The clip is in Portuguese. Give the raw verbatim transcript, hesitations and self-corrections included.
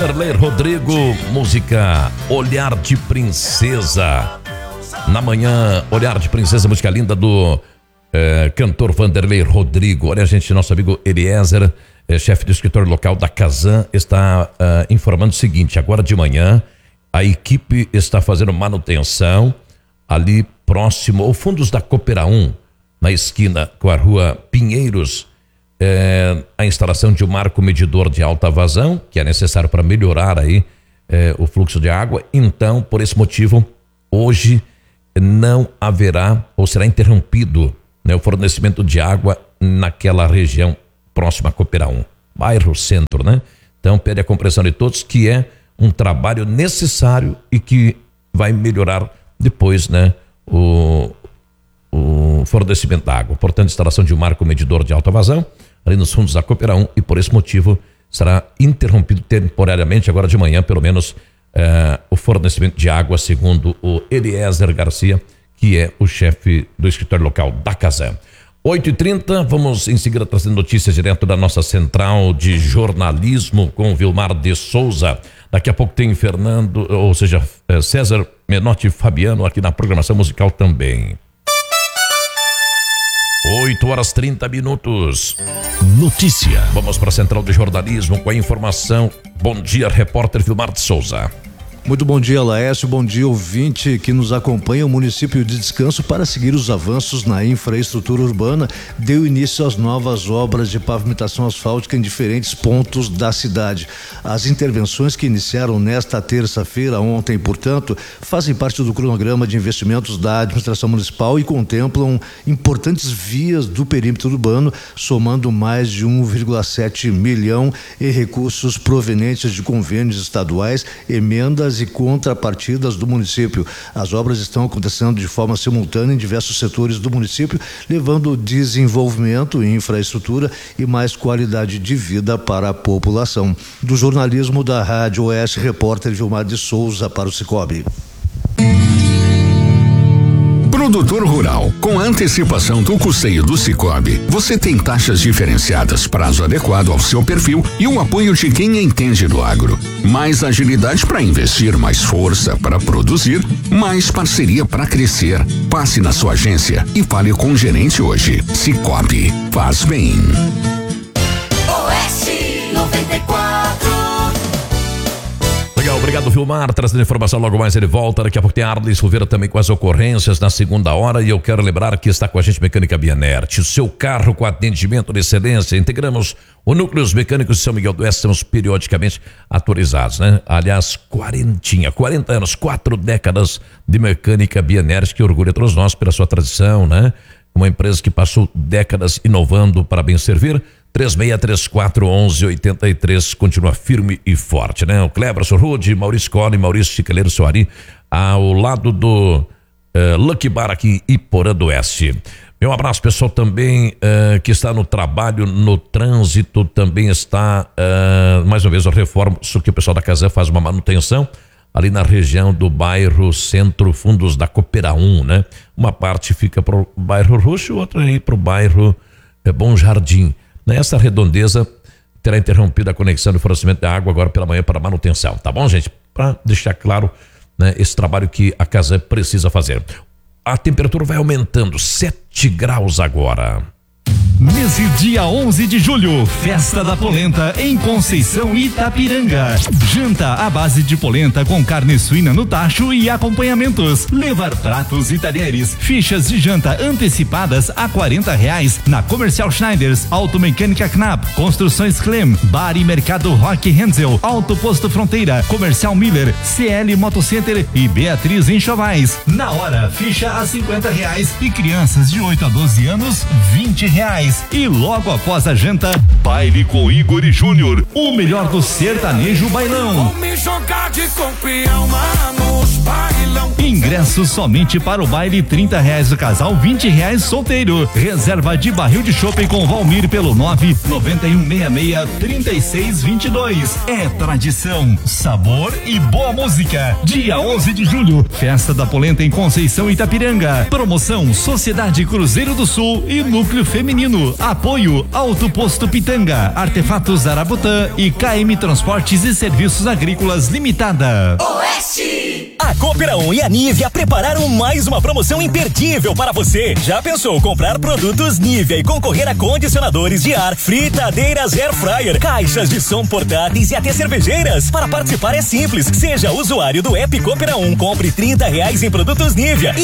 Vanderlei Rodrigo, música Olhar de Princesa. Na manhã, Olhar de Princesa, música linda do eh, cantor Vanderlei Rodrigo. Olha, gente, nosso amigo Eliezer, eh, chefe do escritório local da Casan, está eh, informando o seguinte: agora de manhã, a equipe está fazendo manutenção ali próximo ao Fundos da Cooperaum, na esquina com a rua Pinheiros, é, a instalação de um marco medidor de alta vazão, que é necessário para melhorar aí é, o fluxo de água. Então, por esse motivo, hoje não haverá ou será interrompido, né, o fornecimento de água naquela região próxima a Cooperaum, bairro Centro, né? Então, pede a compreensão de todos que é um trabalho necessário e que vai melhorar depois, né, o, o fornecimento da água. Portanto, instalação de um marco medidor de alta vazão ali nos fundos da Cooperaum, e por esse motivo será interrompido temporariamente, agora de manhã, pelo menos, eh, o fornecimento de água, segundo o Eliezer Garcia, que é o chefe do escritório local da Casan. oito e trinta, vamos em seguida trazendo notícias direto da nossa central de jornalismo com Vilmar de Souza. Daqui a pouco tem Fernando, ou seja, César Menotti e Fabiano aqui na programação musical também. oito horas trinta minutos. Notícia. Vamos para a central de jornalismo com a informação. Bom dia, repórter Vilmar de Souza. Muito bom dia, Laércio. Bom dia, ouvinte que nos acompanha. O município de Descanso, para seguir os avanços na infraestrutura urbana, deu início às novas obras de pavimentação asfáltica em diferentes pontos da cidade. As intervenções que iniciaram nesta terça-feira, ontem, portanto, fazem parte do cronograma de investimentos da administração municipal e contemplam importantes vias do perímetro urbano, somando mais de um vírgula sete milhão em recursos provenientes de convênios estaduais, emendas e contrapartidas do município. As obras estão acontecendo de forma simultânea em diversos setores do município, levando desenvolvimento, infraestrutura e mais qualidade de vida para a população. Do jornalismo da Rádio Oeste, repórter Vilmar de Souza para o Cicobi. Produtor rural, com a antecipação do custeio do Cicobi, você tem taxas diferenciadas, prazo adequado ao seu perfil e o apoio de quem entende do agro. Mais agilidade para investir, mais força para produzir, mais parceria para crescer. Passe na sua agência e fale com o gerente hoje. Cicobi, faz bem. Oeste noventa e quatro. Legal, obrigado, Vilmar, trazendo informação. Logo mais ele volta. Daqui a pouco tem Arles Silveira também com as ocorrências na segunda hora. E eu quero lembrar que está com a gente Mecânica Bianert, o seu carro com atendimento de excelência. Integramos o núcleo dos mecânicos de São Miguel do Oeste, estamos periodicamente atualizados, né? Aliás, quarentinha, quarenta anos, quatro décadas de Mecânica Bianert, que orgulha todos nós pela sua tradição, né? Uma empresa que passou décadas inovando para bem servir. três seis três quatro, onze oitenta e três, continua firme e forte, né? O Cleberson Rude, Maurício Cole, Maurício Chicaleiro Soari, ao lado do uh, Lucky Bar aqui em Iporã do Oeste. Meu abraço, pessoal, também uh, que está no trabalho, no trânsito, também está, uh, mais uma vez, eu reformo isso que o pessoal da Casan faz uma manutenção ali na região do bairro Centro, Fundos da Cooperaum, né? Uma parte fica para o bairro Roxo, outra aí para o bairro é, Bom Jardim. Nessa redondeza terá interrompido a conexão do fornecimento da água agora pela manhã para manutenção, tá bom, gente? Para deixar claro, né, esse trabalho que a Casan precisa fazer. A temperatura vai aumentando, sete graus agora. Nesse dia onze de julho, Festa da Polenta em Conceição Itapiranga. Janta à base de polenta com carne suína no tacho e acompanhamentos. Levar pratos e talheres. Fichas de janta antecipadas a quarenta reais na Comercial Schneiders, Automecânica Knapp, Construções Clem, Bar e Mercado Rock Hensel, Auto Posto Fronteira, Comercial Miller, C L Motocenter e Beatriz Enxovais. Na hora, ficha a cinquenta reais e crianças de oito a doze anos, vinte reais. E logo após a janta, baile com Igor e Júnior, o melhor do sertanejo bailão. Vou me jogar de campeão, mano, os bailão. Ingressos somente para o baile, trinta reais o casal, vinte reais solteiro. Reserva de barril de chopp com Valmir pelo nove nove um seis seis, três seis dois dois. É tradição, sabor e boa música. Dia onze de julho, Festa da Polenta em Conceição Itapiranga. Promoção Sociedade Cruzeiro do Sul e Núcleo Feminino. Oceano. Apoio Auto Posto Pitanga, Artefatos Arabutã e K M Transportes e Serviços Agrícolas Limitada. Oeste! A Cooperão e a Nivea prepararam mais uma promoção imperdível para você. Já pensou comprar produtos Nivea e concorrer a condicionadores de ar, fritadeiras air fryer, caixas de som portáteis e até cervejeiras? Para participar é simples. Seja usuário do app Cooperão, compre trinta reais em produtos Nivea